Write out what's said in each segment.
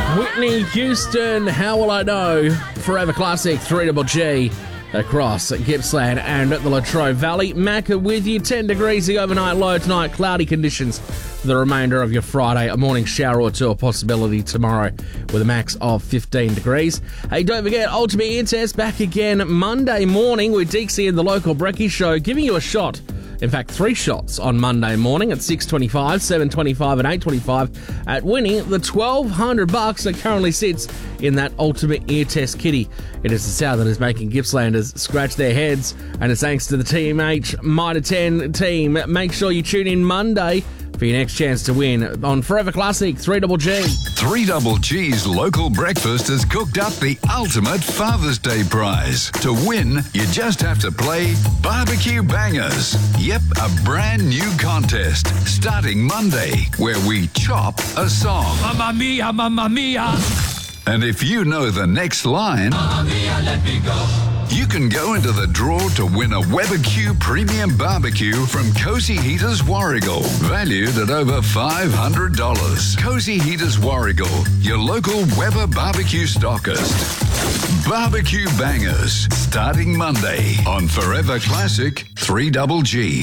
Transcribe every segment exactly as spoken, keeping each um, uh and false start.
Whitney Houston, How Will I Know? Forever Classic, three Double G across Gippsland and the Latrobe Valley. Macca with you, ten degrees the overnight low tonight, cloudy conditions for the remainder of your Friday. A morning shower or two, a possibility tomorrow with a max of fifteen degrees. Hey, don't forget, Ultimate Ear Test back again Monday morning with Dixie and the local Brekkie Show, giving you a shot. In fact, three shots on Monday morning at six twenty-five, seven twenty-five and eight twenty-five at winning the twelve hundred bucks that currently sits in that Ultimate Ear Test kitty. It is the sound that is making Gippslanders scratch their heads, and it's thanks to the T M H Mitre ten team. Make sure you tune in Monday for your next chance to win on Forever Classic, three Double G. three Double G's local breakfast has cooked up the ultimate Father's Day prize. To win, you just have to play Barbecue Bangers. Yep, a brand new contest starting Monday where we chop a song. Mamma mia, mamma mia. And if you know the next line, Mamma mia, let me go. you can go into the draw to win a Weber Q Premium Barbecue from Cozy Heaters Warragul, valued at over five hundred dollars. Cozy Heaters Warragul, your local Weber barbecue stockist. Barbecue Bangers, starting Monday on Forever Classic three Double G.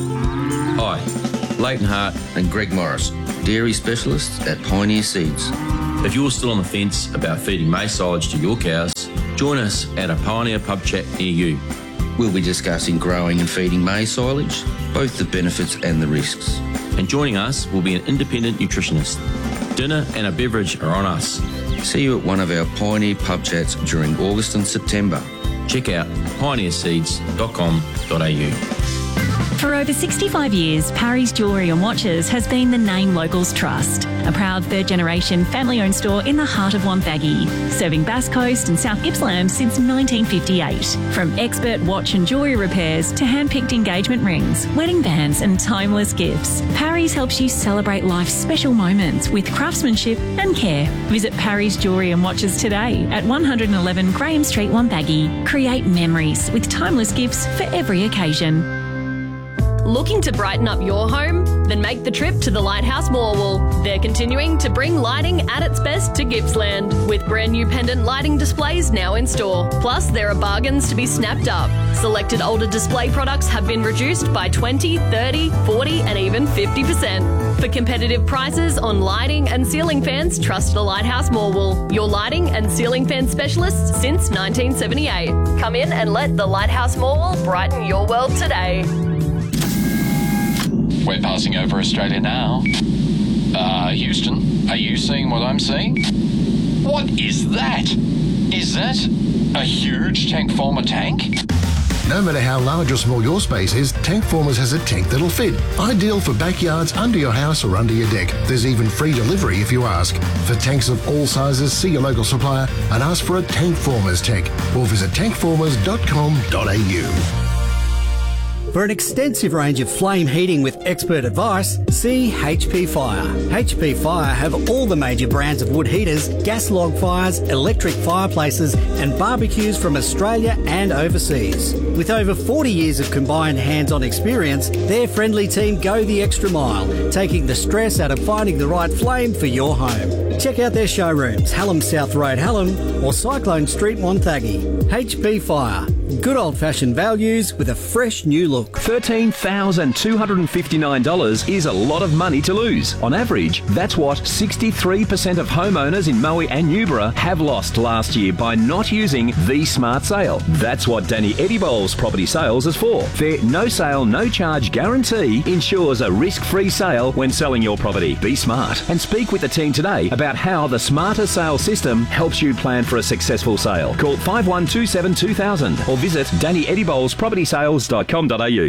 Hi, Leighton Hart and Greg Morris, dairy specialists at Pioneer Seeds. If you're still on the fence about feeding maize silage to your cows, join us at a Pioneer pub chat near you. We'll be discussing growing and feeding maize silage, both the benefits and the risks. And joining us will be an independent nutritionist. Dinner and a beverage are on us. See you at one of our Pioneer pub chats during August and September. Check out pioneer seeds dot com dot a u. For over sixty-five years, Parry's Jewellery and Watches has been the name locals trust. A proud third-generation family-owned store in the heart of Wonthaggi, serving Bass Coast and South Gippsland since nineteen fifty-eight. From expert watch and jewellery repairs to hand-picked engagement rings, wedding bands and timeless gifts, Parry's helps you celebrate life's special moments with craftsmanship and care. Visit Parry's Jewellery and Watches today at one eleven Graham Street, Wonthaggi. Create memories with timeless gifts for every occasion. Looking to brighten up your home? Then make the trip to the Lighthouse Morwell. They're continuing to bring lighting at its best to Gippsland, with brand new pendant lighting displays now in store. Plus, there are bargains to be snapped up. Selected older display products have been reduced by twenty, thirty, forty and even fifty percent. For competitive prices on lighting and ceiling fans, trust the Lighthouse Morwell, your lighting and ceiling fan specialists since nineteen seventy-eight. Come in and let the Lighthouse Morwell brighten your world today. We're passing over Australia now. Uh, Houston, are you seeing what I'm seeing? What is that? Is that a huge tank former tank? No matter how large or small your space is, Tank Formers has a tank that'll fit. Ideal for backyards, under your house or under your deck. There's even free delivery if you ask. For tanks of all sizes, see your local supplier and ask for a Tank Formers tank or visit tank formers dot com dot a u. For an extensive range of flame heating with expert advice, see H P Fire. H P Fire have all the major brands of wood heaters, gas log fires, electric fireplaces and barbecues from Australia and overseas. With over forty years of combined hands-on experience, their friendly team go the extra mile, taking the stress out of finding the right flame for your home. Check out their showrooms, Hallam South Road, Hallam or Cyclone Street, Wonthaggi. H P Fire. Good old-fashioned values with a fresh new look. thirteen thousand two hundred fifty-nine dollars is a lot of money to lose. On average, that's what sixty-three percent of homeowners in Moe and Newborough have lost last year by not using the Smart Sale. That's what Danny Eddie-Bowles Property Sales is for. Their no sale, no charge guarantee ensures a risk-free sale when selling your property. Be smart and speak with the team today about how the Smarter Sale system helps you plan for a successful sale. Call five one two seven two thousand or visit danny eddie bowles property sales dot com dot a u.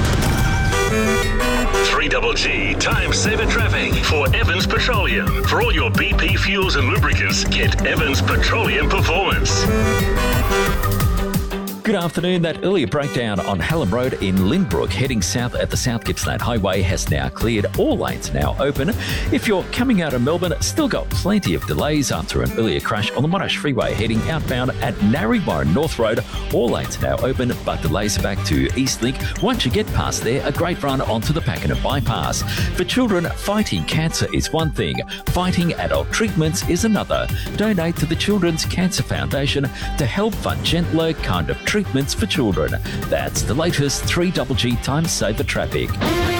three Double G time saver traffic for Evans Petroleum. For all your B P fuels and lubricants, get Evans Petroleum Performance. Good afternoon. That earlier breakdown on Hallam Road in Lynbrook, heading south at the South Gippsland Highway, has now cleared. All lanes now open. If you're coming out of Melbourne, still got plenty of delays after an earlier crash on the Monash Freeway heading outbound at Narriewarren North Road. All lanes now open, but delays are back to Eastlink. Once you get past there, a great run onto the Pakenham Bypass. For children, fighting cancer is one thing. Fighting adult treatments is another. Donate to the Children's Cancer Foundation to help fund gentler kind of treatments for children. That's the latest three G G Time Saver traffic.